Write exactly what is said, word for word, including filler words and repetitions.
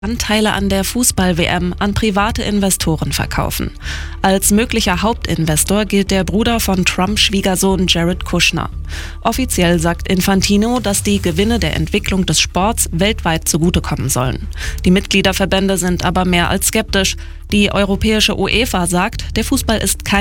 Anteile an der Fußball-W M an private Investoren verkaufen. Als möglicher Hauptinvestor gilt der Bruder von Trumps Schwiegersohn Jared Kushner. Offiziell sagt Infantino, dass die Gewinne der Entwicklung des Sports weltweit zugutekommen sollen. Die Mitgliederverbände sind aber mehr als skeptisch. Die europäische UEFA sagt, der Fußball ist kein